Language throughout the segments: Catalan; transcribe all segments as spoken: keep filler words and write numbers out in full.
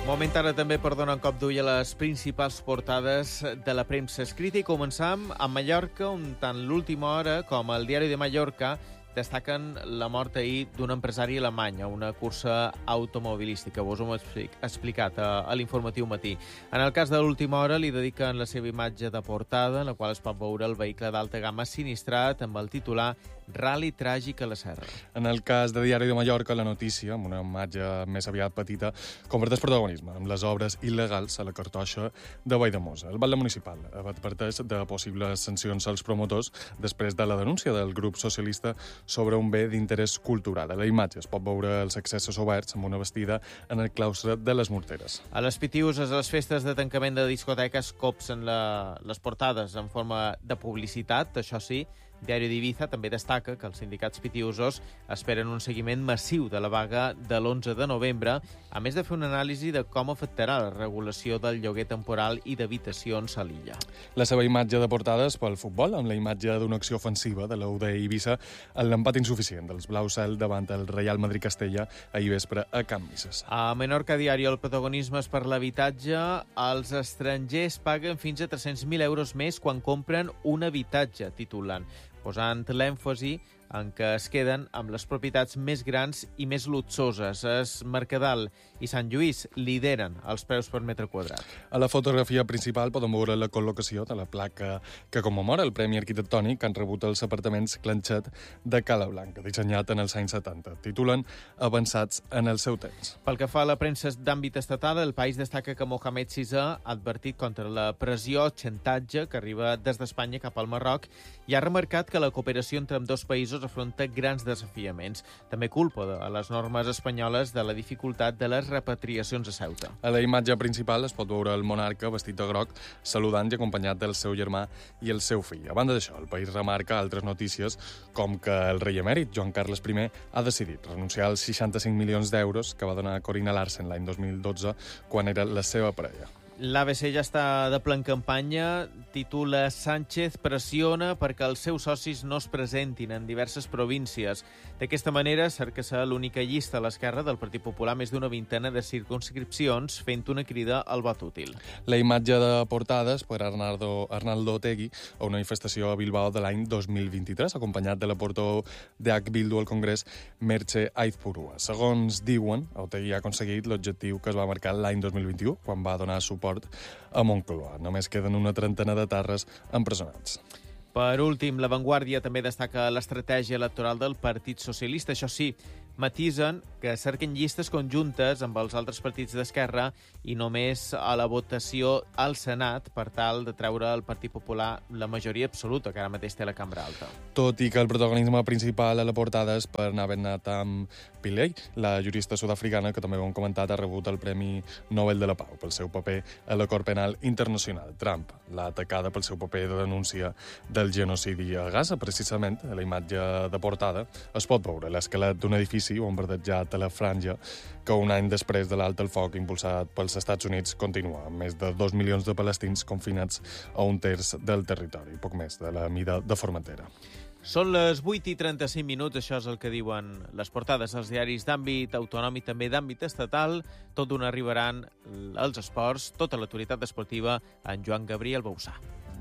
Moment ara també per donar un cop d'ull a les principals portades de la premsa escrita i començam a Mallorca, on tant l'Última Hora com el Diari de Mallorca destaquen la mort ahir d'un empresari alemany a una cursa automobilística. Vos ho hem explicat a, a l'informatiu matí. En el cas de l'Última Hora li dediquen la seva imatge de portada, en la qual es pot veure el vehicle d'alta gamma sinistrat amb el titular Rally tràgic a la Serra. En el cas de Diari de Mallorca, la notícia, amb una imatge més aviat petita, converteix protagonisme amb les obres il·legals a la cartoixa de Valldemossa. El batlle municipal adverteix de possibles sancions als promotors després de la denúncia del grup socialista sobre un bé d'interès cultural. A la imatge es pot veure els accessos oberts amb una vestida en el claustre de les Morteres. A les Pitiuses, a les festes de tancament de discoteques, copsen la, les portades en forma de publicitat, això sí. Diari d'Ibiza també destaca que els sindicats pitiusos esperen un seguiment massiu de la vaga de l'onze de novembre, a més de fer una anàlisi de com afectarà la regulació del lloguer temporal i d'habitacions a l'illa. La seva imatge de portades pel futbol, amb la imatge d'una acció ofensiva de l'U D Eivissa en l'empat insuficient dels blaus cel davant el Real Madrid-Castella ahir vespre a Can Misses. A Menorca Diari el protagonisme és per l'habitatge. Els estrangers paguen fins a tres-cents mil euros més quan compren un habitatge, titulen, posant l'èmfasi en què es queden amb les propietats més grans i més luxoses. Es Mercadal i Sant Lluís lideren els preus per metre quadrat. A la fotografia principal podem veure la col·locació de la placa que commemora el Premi Arquitectònic que han rebut els apartaments Clanchet de Cala Blanca, dissenyat en els anys setanta. Titulen Avançats en el seu temps. Pel que fa a la premsa d'àmbit estatal, el País destaca que Mohamed sisè ha advertit contra la pressió o xantatge que arriba des d'Espanya cap al Marroc i ha remarcat que la cooperació entre ambdós països afronta grans desafiaments. També culpa a les normes espanyoles de la dificultat de les repatriacions a Ceuta. A la imatge principal es pot veure el monarca vestit de groc, saludant i acompanyat del seu germà i el seu fill. A banda d'això, el país remarca altres notícies, com que el rei emèrit, Joan Carles primer, ha decidit renunciar als seixanta-cinc milions d'euros que va donar a Corinna Larsen l'any dos mil dotze, quan era la seva parella. L'A B C ja està de ple en campanya, titula Sánchez pressiona perquè els seus socis no es presentin en diverses províncies. D'aquesta manera, cerca ser l'única llista a l'esquerra del Partit Popular més d'una vintena de circumscripcions, fent una crida al vot útil. La imatge de portades per Arnaldo, Arnaldo Otegi a una manifestació a Bilbao de l'any dos mil vint-i-tres, acompanyat de la portaveu de H. Bildu al Congrés, Merche Aizpurua. Segons diuen, Otegi ha aconseguit l'objectiu que es va marcar l'any dos mil vint-i-u, quan va donar suport a Moncloa. Només queden una trentena de tarres empresonats. Per últim, La Vanguardia també destaca l'estratègia electoral del Partit Socialista. Això sí, matisen que cerquen llistes conjuntes amb els altres partits d'esquerra i només a la votació al Senat per tal de treure al Partit Popular la majoria absoluta que ara mateix té la Cambra Alta. Tot i que el protagonisme principal a la portada és per Navenatam Pillay, la jurista sud-africana que també ho hem comentat ha rebut el Premi Nobel de la Pau pel seu paper a la Cort Penal Internacional. Trump l'ha atacada pel seu paper de denúncia del genocidi a Gaza. Precisament, a la imatge de portada es pot veure l'esquelet d'un edifici bombardejat a la Franja que un any després de l'alta al foc impulsat pels Estats Units continua, amb més de dos milions de palestins confinats a un terç del territori, poc més de la mida de Formentera. Són les vuit i trenta-cinc minuts, això és el que diuen les portades als diaris d'àmbit autònom i també d'àmbit estatal. Tot d'una arribaran els esports, tota l'actualitat esportiva en Joan Gabriel Bausà.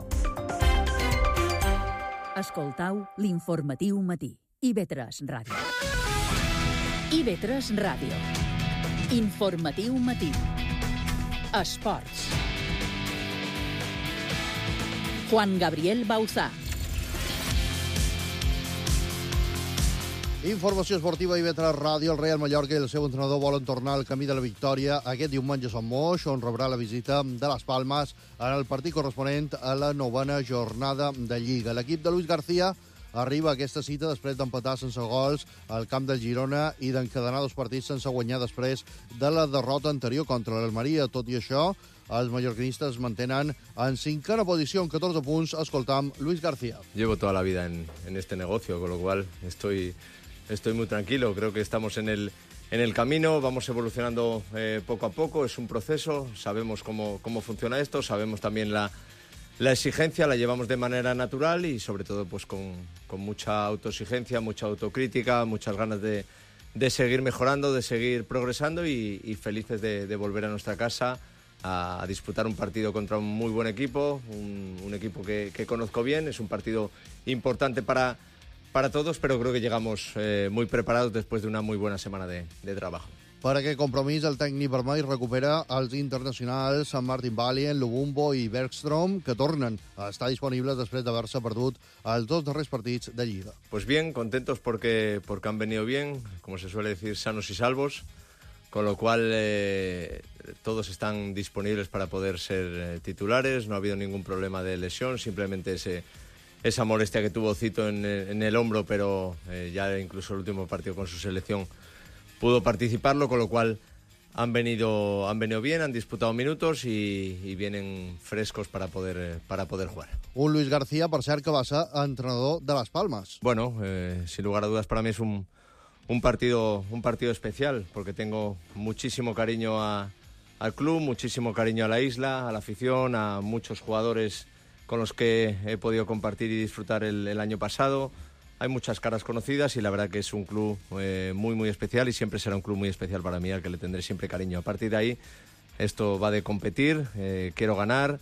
Escoltau l'informatiu matí. I V tres Ràdio. I V tres Ràdio. Informatiu matí. Esports. Juan Gabriel Bauzá. Informació esportiva i I V tres Ràdio. El Real Mallorca i el seu entrenador volen tornar al camí de la victòria aquest diumenge a Sant Moix, on rebrà la visita de les Palmes en el partit corresponent a la novena jornada de Lliga. L'equip de Luis García arriba a aquesta cita després d'empatar sense gols al camp del Girona i d'encadenar dos partits sense guanyar després de la derrota anterior contra l'Almeria. Tot i això, els mallorquinistes mantenen en cinquena posició amb catorze punts. Escoltam Luis García. Llevo toda la vida en, en este negocio, con lo cual estoy, estoy muy tranquilo. Creo que estamos en el, en el camino, vamos evolucionando eh, poco a poco. Es un proceso, sabemos cómo, cómo funciona esto, sabemos también la... La exigencia la llevamos de manera natural y sobre todo pues con, con mucha autoexigencia, mucha autocrítica, muchas ganas de, de seguir mejorando, de seguir progresando y, y felices de, de volver a nuestra casa a, a disputar un partido contra un muy buen equipo, un, un equipo que, que conozco bien. Es un partido importante para, para todos, pero creo que llegamos eh, muy preparados después de una muy buena semana de, de trabajo. Per aquest compromís, el tècnic vermell recupera els internacionals Martin Valien, Lubumbo i Bergstrom, que tornen a estar disponibles després d'haver-se perdut els dos darrers partits de Lliga. Pues bien, contentos porque, porque han venido bien, como se suele decir, sanos y salvos, con lo cual eh, todos están disponibles para poder ser eh, titulares. No ha habido ningún problema de lesión, simplemente ese, esa molestia que tuvo Cito en, en el hombro, pero eh, ya incluso el último partido con su selección pudo participarlo, con lo cual han venido, han venido bien, han disputado minutos y, y vienen frescos para poder, para poder jugar. Un Luis García, per cert, que va ser entrenador de Las Palmas. Bueno, eh, sin lugar a dudas para mí es un, un, partido, un partido especial, porque tengo muchísimo cariño a, al club, muchísimo cariño a la isla, a la afición, a muchos jugadores con los que he podido compartir y disfrutar el, el año pasado. Hay muchas caras conocidas y la verdad que es un club eh, muy, muy especial y siempre será un club muy especial para mí, al que le tendré siempre cariño. A partir de ahí, esto va de competir, eh, quiero ganar.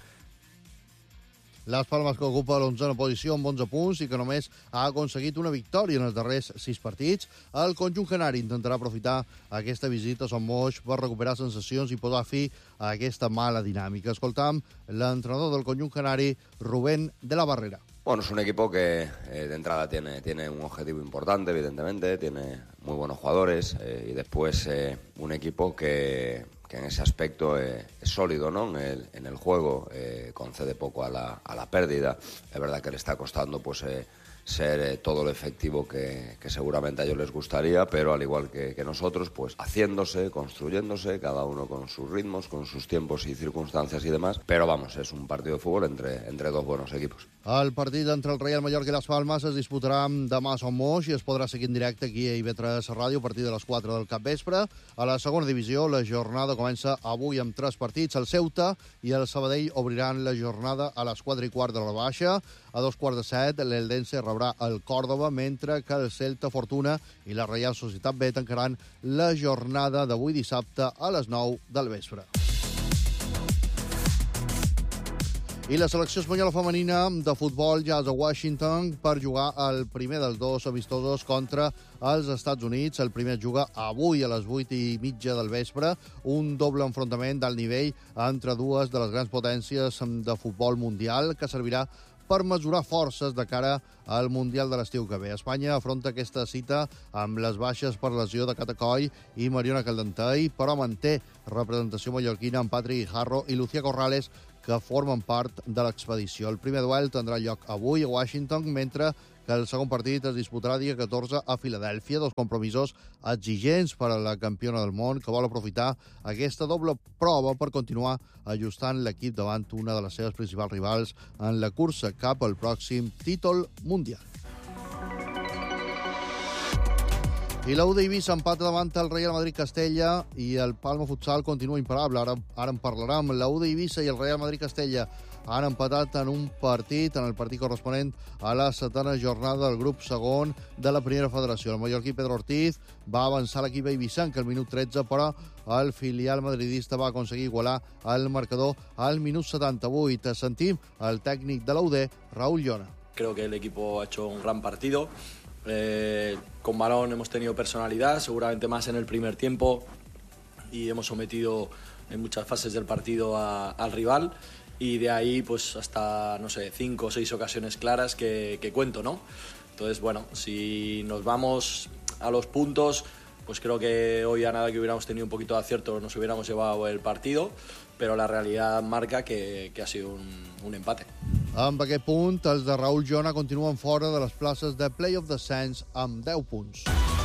Las Palmas, que ocupa l'onzena posició amb onze punts i que només ha aconseguit una victòria en els darrers sis partits. El conjunt canari intentarà aprofitar aquesta visita a Son Moix per recuperar sensacions i posar fi a aquesta mala dinàmica. Escoltam l'entrenador del conjunt canari, Rubén de la Barrera. Bueno, es un equipo que eh, de entrada tiene, tiene un objetivo importante, evidentemente, tiene muy buenos jugadores eh, y después eh, un equipo que, que en ese aspecto eh, es sólido, ¿no? En el, en el juego, eh, concede poco a la, a la pérdida. Es verdad que le está costando pues eh, ser eh, todo lo efectivo que, que seguramente a ellos les gustaría, pero al igual que, que nosotros, pues haciéndose, construyéndose, cada uno con sus ritmos, con sus tiempos y circunstancias y demás. Pero vamos, es un partido de fútbol entre, entre dos buenos equipos. El partit entre el Real Mallorca i les Palmes es disputarà demà a Son Moix i es podrà seguir en directe aquí a I V tres Ràdio a partir de les quatre del capvespre. A la segona divisió, la jornada comença avui amb tres partits. El Ceuta i el Sabadell obriran la jornada a les quatre i quart de la baixa. A dos quarts de set, l'Eldense rebrà el Còrdova, mentre que el Celta Fortuna i la Reial Societat B tancaran la jornada d'avui dissabte a les nou del vespre. I la selecció espanyola femenina de futbol ja és a Washington per jugar el primer dels dos amistosos contra els Estats Units. El primer juga avui a les vuit i mitja del vespre, un doble enfrontament d'alt nivell entre dues de les grans potències de futbol mundial que servirà per mesurar forces de cara al Mundial de l'estiu que ve. Espanya afronta aquesta cita amb les baixes per lesió de Cata Coll i Mariona Caldentey, però manté representació mallorquina amb Patrick Guijarro i Lucía Corrales, que formen part de l'expedició. El primer duel tindrà lloc avui a Washington, mentre que el segon partit es disputarà dia catorze a Filadèlfia, dos compromisos exigents per a la campiona del món, que vol aprofitar aquesta doble prova per continuar ajustant l'equip davant una de les seves principals rivals en la cursa cap al pròxim títol mundial. I l'U de Eivissa empata davant el Real Madrid-Castella i el Palma Futsal continua imparable. Ara, ara en parlarem. L'U de Eivissa i el Real Madrid-Castella han empatat en un partit, en el partit corresponent a la setena jornada del grup segon de la primera federació. El mallorquí Pedro Ortiz va avançar l'equip eivissenc al minut tretze, però el filial madridista va aconseguir igualar el marcador al minut setanta-vuit. Sentim el tècnic de l'U D, Raúl Llona. Creo que el equipo ha hecho un gran partido. Eh, con balón hemos tenido personalidad, seguramente más en el primer tiempo, y hemos sometido en muchas fases del partido a, al rival, y de ahí pues hasta, no sé, cinco o seis ocasiones claras que, que cuento, ¿no? Entonces, bueno, si nos vamos a los puntos, pues creo que hoy a nada que hubiéramos tenido un poquito de acierto nos hubiéramos llevado el partido, però la realitat marca que, que ha sido un, un empate. Amb aquest punt, els de Raúl Llona continuen fora de les places de Play-off Descens amb deu punts.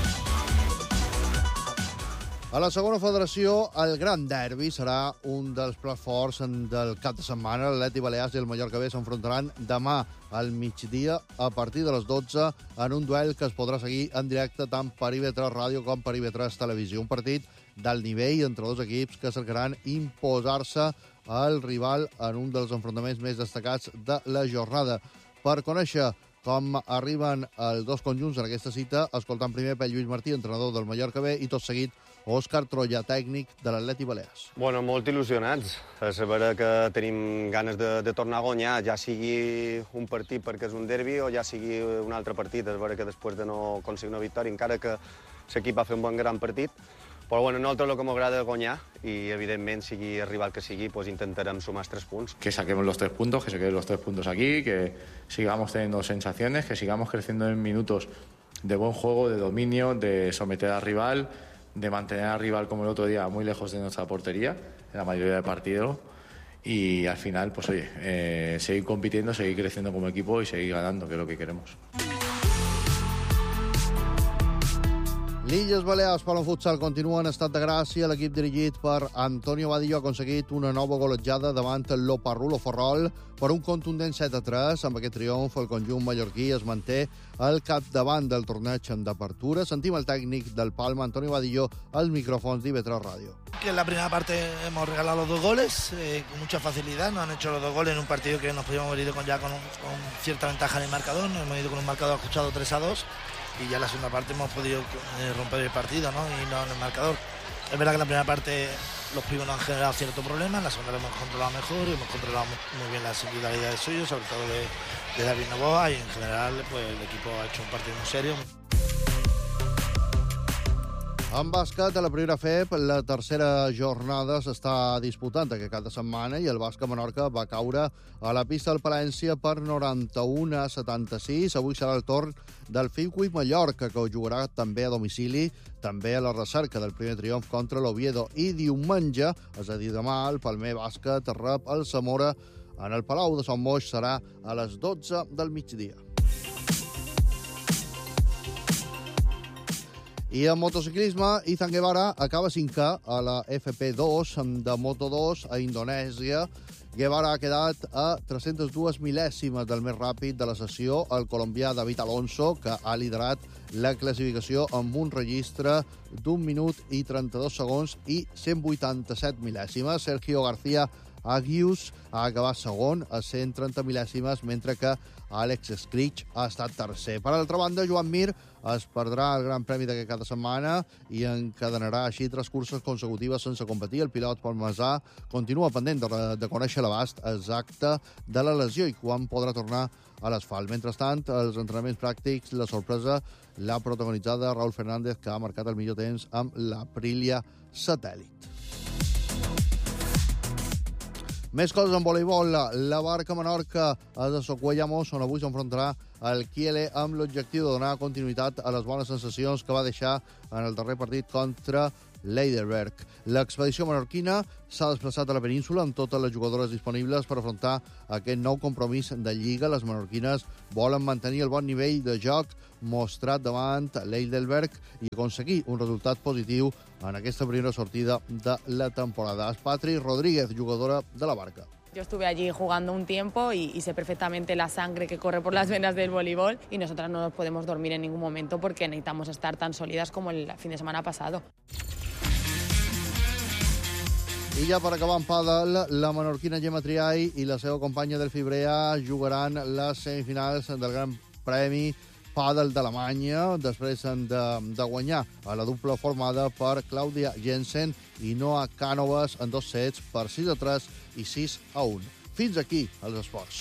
A la segona federació, el Gran Derbi serà un dels plats forts del cap de setmana. L'Atleti Balears i el Mallorca B s'enfrontaran demà al migdia a partir de les dotze en un duel que es podrà seguir en directe tant per I V tres Ràdio com per I V tres Televisió. Un partit d'alt nivell entre dos equips que cercaran imposar-se al rival en un dels enfrontaments més destacats de la jornada. Per conèixer com arriben els dos conjunts en aquesta cita, escoltant primer per Lluís Martí, entrenador del Mallorca B, i tot seguit Òscar Troia, tècnic de l'Atleti Balears. Bueno, molt il·lusionats. A saber que tenim ganes de, de tornar a guanyar, ja sigui un partit perquè és un derbi o ja sigui un altre partit. És vera que després de no aconseguir una victòria, encara que l'equip va fer un bon gran partit, però bueno, a nosaltres el que m'agrada és guanyar i, evidentment, sigui el rival que sigui, pues intentarem sumar els tres punts. Que saquemos los tres puntos, que se queden los tres puntos aquí, que sigamos teniendo sensaciones, que sigamos creciendo en minutos de buen juego, de dominio, de someter al rival, de mantener al rival como el otro día muy lejos de nuestra portería, en la mayoría del partido, y al final, pues oye, eh, seguir compitiendo, seguir creciendo como equipo y seguir ganando, que es lo que queremos. L'Illes Balears per al futsal continua en estat de gràcia. L'equip dirigit per Antonio Vadillo ha aconseguit una nova golejada davant l'Oparrulo Ferrol per un contundent set a tres. Amb aquest triomf, el conjunt mallorquí es manté al capdavant del torneig d'apertura. Sentim el tècnic del Palma, Antonio Vadillo, als micrófonos de I V tres Radio. Que en la primera parte hemos regalado los dos goles eh, con mucha facilidad. Nos han hecho los dos goles en un partido que nos podíamos haber ido con, ya con, con cierta ventaja en el marcador. Nos hemos ido con un marcador ajustado tres a dos. Y ya en la segunda parte hemos podido eh, romper el partido, ¿no? Y no en el marcador. Es verdad que en la primera parte los pibos nos han generado cierto problema, en la segunda lo hemos controlado mejor y hemos controlado muy bien las individualidades suyas, sobre todo de, de David Novoa, y en general pues, el equipo ha hecho un partido muy serio. En bàsquet, a la primera F E P, la tercera jornada s'està disputant aquest cap de setmana i el bàsquet Menorca va caure a la pista del Palència per noranta-un a setanta-sis. Avui serà el torn del Fiucuip Mallorca, que ho jugarà també a domicili, també a la recerca del primer triomf contra l'Oviedo. I diumenge, és a dir, demà, el Palmer Bàsquet rep el Zamora en el Palau de Sant Moix. Serà a les dotze del migdia. I en motociclisme, Izan Guevara acaba cinquè a la F P dos de Moto dos a Indonèsia. Guevara ha quedat a tres-centes dues mil·lèsimes del més ràpid de la sessió, el colombià David Alonso, que ha liderat la classificació amb un registre d'un minut i trenta-dos segons i cent vuitanta-set mil·lèsimes. Sergio García Agius ha acabat segon a cent trenta mil·lèsimes, mentre que Àlex Scritch ha estat tercer. Per altra banda, Joan Mir es perdrà el Gran Premi d'aquest cap de setmana i encadenarà així tres curses consecutives sense competir. El pilot parmesà continua pendent de, de conèixer l'abast exacte de la lesió i quan podrà tornar a l'asfalt. Mentrestant, els entrenaments pràctics, la sorpresa l'ha protagonitzada Raúl Fernández, que ha marcat el millor temps amb l'Aprilia Satèl·lit. Més coses en voleibol. La Barca Menorca és a Socuellamos, on avui s'enfrontarà el Kiele amb l'objectiu de donar continuïtat a les bones sensacions que va deixar en el darrer partit contra l'Eiderberg. L'expedició menorquina s'ha desplaçat a la península amb totes les jugadores disponibles per afrontar aquest nou compromís de Lliga. Les menorquines volen mantenir el bon nivell de joc mostrat davant l'Eiderberg i aconseguir un resultat positiu en aquesta primera sortida de la temporada. És Patri Rodríguez, jugadora de la Barca. Yo estuve allí jugando un tiempo y, y sé perfectamente la sangre que corre por las venas del voleibol y nosotras no nos podemos dormir en ningún momento porque necesitamos estar tan sólidas como el fin de semana pasado. I ja per acabar en pàdel, la menorquina Gemma Triay i la seva companya del Fibrea jugaran les semifinals del Gran Premi Pàdel d'Alemanya, després de, de guanyar a la dupla formada per Clàudia Jensen i Noa Cànovas en dos sets per sis a tres i sis a un. Fins aquí els esports.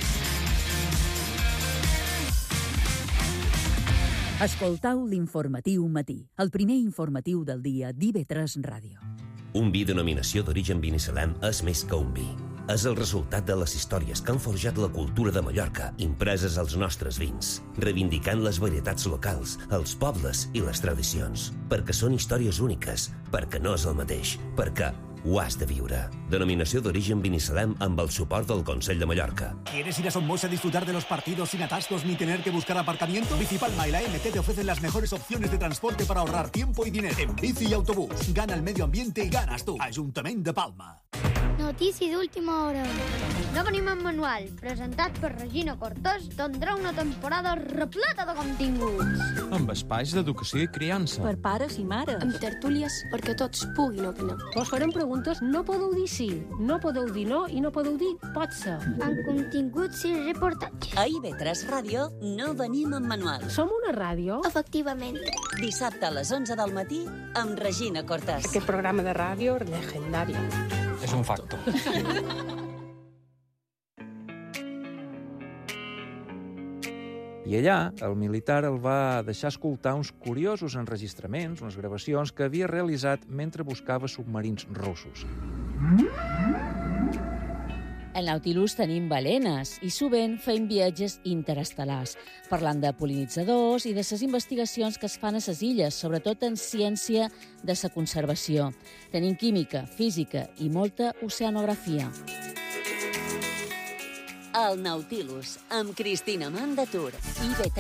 Escoltau l'informatiu matí, el primer informatiu del dia d'I V tres Ràdio. Un vi denominació d'origen vinicel·lem és més que un vi. És el resultat de les històries que han forjat la cultura de Mallorca, impreses als nostres vins, reivindicant les varietats locals, els pobles i les tradicions. Perquè són històries úniques, perquè no és el mateix, perquè ho has de viure. Denominació d'origen vinicel·lem amb el suport del Consell de Mallorca. ¿Quieres ir a Somos a disfrutar de los partidos sin atascos ni tener que buscar aparcamiento? Bicipalma y la M T te ofrecen las mejores opciones de transporte para ahorrar tiempo y dinero. En bici y autobús. Gana el medio ambiente y ganas tú. Ayuntamiento de Palma. Notícia d'última hora. No venim en manual, presentat per Regina Cortés, tindrà una temporada repleta de continguts. Amb espais d'educació i criança. Per pares i mares. Amb tertúlies perquè tots puguin opinar. Vos farem preguntes, no podeu dir sí, no podeu dir no i no podeu dir pot ser. Amb continguts i reportatges. A I B tres Ràdio no venim en manual. Som una ràdio? Efectivament. Dissabte a les onze del matí amb Regina Cortés. Aquest programa de ràdio legendari. És un facto. I allà, el militar el va deixar escoltar uns curiosos enregistraments, unes gravacions que havia realitzat mentre buscava submarins russos. Al Nautilus tenim balenes i sovint feim viatges interestel·lars, parlant de pol·linitzadors i de les investigacions que es fan a les illes, sobretot en ciència de la conservació. Tenim química, física i molta oceanografia. El Nautilus, amb Cristina Mandatur. I B tres